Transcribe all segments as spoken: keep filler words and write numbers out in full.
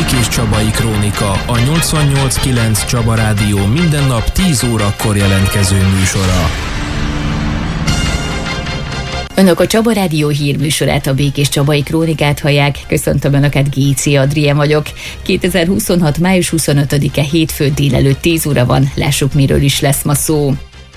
Békés-Csabai Krónika, a nyolcvannyolc kilenc Csaba Rádió minden nap tíz órakor jelentkező műsora. Önök a Csaba Rádió hírműsorát, a Békés-Csabai Krónikát hallják. Köszöntöm Önöket, Géci Adrien vagyok. kétezer-huszonhat. május huszonötödike hétfő délelőtt tíz óra van, lássuk, miről is lesz ma szó.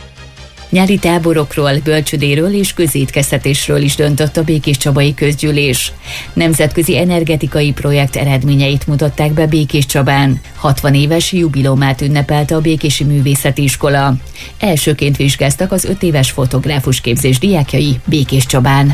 Nyári táborokról, bölcsödéről és közétkeztetésről is döntött a Békés-Csabai Közgyűlés. Nemzetközi energetikai projekt eredményeit mutatták be Békés-Csabán. hatvan éves jubileumát ünnepelte a Békési Művészeti Iskola. Elsőként vizsgáztak az öt éves fotográfus képzés diákjai Békés-Csabán.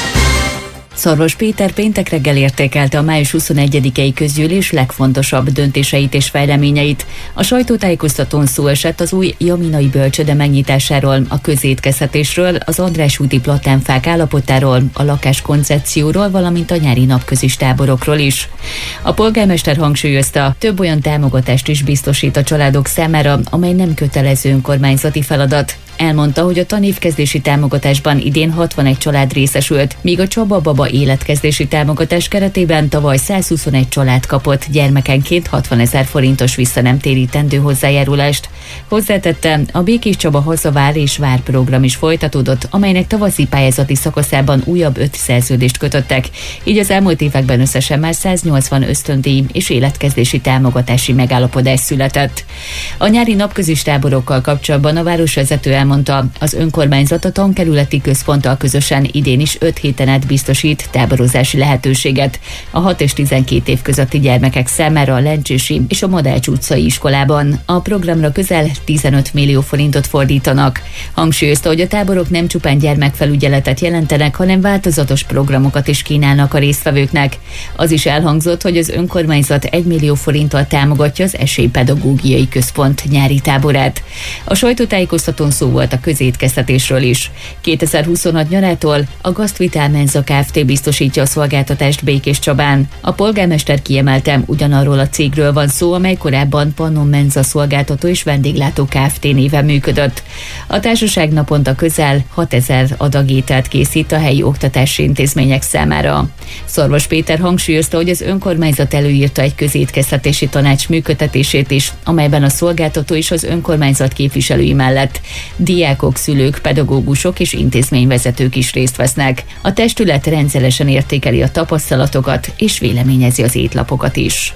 Szarvas Péter péntek reggel értékelte a május huszonegyedikei közgyűlés legfontosabb döntéseit és fejleményeit. A sajtótájékoztatón szó esett az új jaminai bölcsöde megnyitásáról, a közétkeztetésről, az András úti platánfák állapotáról, a lakáskoncepcióról, valamint a nyári napközis táborokról is. A polgármester hangsúlyozta, több olyan támogatást is biztosít a családok számára, amely nem kötelező önkormányzati feladat. Elmondta, hogy a tanévkezdési támogatásban idén hatvanegy család részesült, míg a Csaba Baba életkezdési támogatás keretében tavaly százhuszonegy család kapott gyermekenként hatvanezer forintos visszanemtérítendő hozzájárulást. Hozzátette, a Békés-Csaba Hazavár és Vár program is folytatódott, amelynek tavaszi pályázati szakaszában újabb öt szerződést kötöttek, így az elmúlt években összesen már száznyolcvan ösztöndíj és életkezdési támogatási megállapodás született. A nyári napközis táborokkal kapcsolatban a városvezető elmondta, az önkormányzat a tankerületi központtal közösen idén is öt héten át biztosít táborozási lehetőséget a hat és tizenkét év közötti gyermekek számára a Lencsési és a Madács utcai iskolában. A programra közel tizenöt millió forintot fordítanak. Hangsúlyozta, hogy a táborok nem csupán gyermekfelügyeletet jelentenek, hanem változatos programokat is kínálnak a résztvevőknek. Az is elhangzott, hogy az önkormányzat egy millió forinttal támogatja az Esélypedagógiai Központ nyári táborát. A sajtótájékoztatón szó volt a közétkeztetésről is. kétezer-huszonhat nyarától a Gasztvitál Menza Kft. Biztosítja a szolgáltatást Békés-Csabán. A polgármester kiemelte, ugyanarról a cégről van szó, amely korábban Pannon Menza Szolgáltató és Vendéglátó Kft. Néven működött. A társaság naponta közel hatezer adag ételt készít a helyi oktatási intézmények számára. Szarvas Péter hangsúlyozta, hogy az önkormányzat előírta egy közétkeztetési tanács működtetését is, amelyben a szolgáltató és az önkormányzat képviselői mellett diákok, szülők, pedagógusok és intézményvezetők is részt vesznek. A testület rendszeresen értékeli a tapasztalatokat és véleményezi az étlapokat is.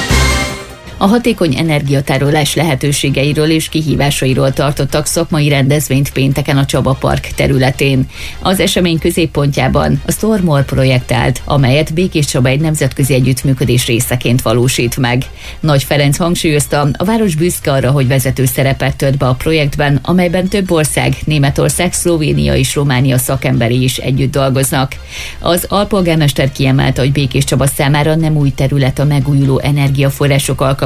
A hatékony energiatárolás lehetőségeiről és kihívásairól tartottak szakmai rendezvényt pénteken a Csaba Park területén. Az esemény középpontjában a Stormore projekt állt, amelyet Békés-Csaba egy nemzetközi együttműködés részeként valósít meg. Nagy Ferenc hangsúlyozta, a város büszke arra, hogy vezető szerepet tölt be a projektben, amelyben több ország, Németország, Szlovénia és Románia szakemberi is együtt dolgoznak. Az alpolgármester kiemelte, hogy Békés-Csaba számára nem új terület a megújuló energiaforrások alkalmazása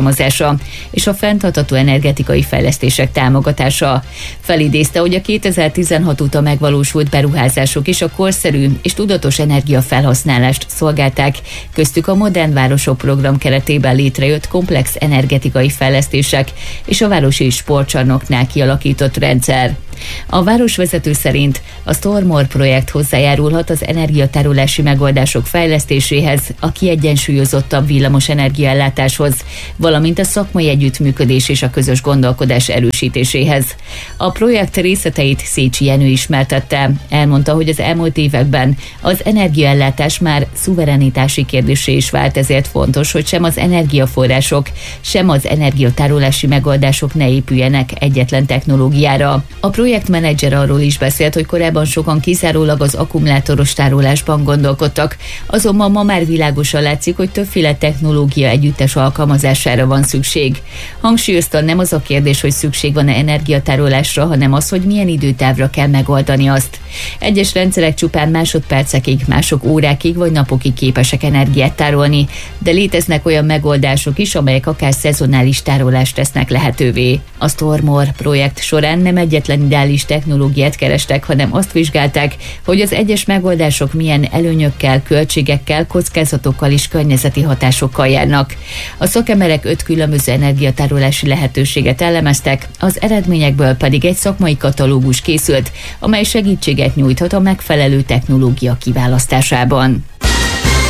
és a fenntartható energetikai fejlesztések támogatása. Felidézte, hogy a kétezer-tizenhat óta megvalósult beruházások is a korszerű és tudatos energiafelhasználást szolgálták, köztük a Modern Városok program keretében létrejött komplex energetikai fejlesztések és a városi sportcsarnoknál kialakított rendszer. A városvezető szerint a Stormore projekt hozzájárulhat az energiatárolási megoldások fejlesztéséhez, a kiegyensúlyozottabb villamos energiaellátáshoz, valamint a szakmai együttműködés és a közös gondolkodás erősítéséhez. A projekt részleteit Szécsi Jenő ismertette. Elmondta, hogy az elmúlt években az energiaellátás már szuverenitási kérdésé is vált, ezért fontos, hogy sem az energiaforrások, sem az energiatárolási megoldások ne épüljenek egyetlen technológiára. A projektmenedzser arról is beszélt, hogy korábban sokan kizárólag az akkumulátoros tárolásban gondolkodtak, azonban ma már világosan látszik, hogy többféle technológia együttes alkalmazására van szükség. Hangsúlyozta, nem az a kérdés, hogy szükség van-e energiatárolásra, hanem az, hogy milyen időtávra kell megoldani azt. Egyes rendszerek csupán másodpercekig, mások órákig vagy napokig képesek energiát tárolni, de léteznek olyan megoldások is, amelyek akár szezonális tárolást tesznek lehetővé. A Stormore projekt során nem egyetlen ideális technológiát kerestek, hanem azt vizsgálták, hogy az egyes megoldások milyen előnyökkel, költségekkel, kockázatokkal és környezeti hatásokkal járnak. A szakemberek öt különböző energiatárolási lehetőséget elemeztek, az eredményekből pedig egy szakmai katalógus készült, amely segítséget nyújthat a megfelelő technológia kiválasztásában.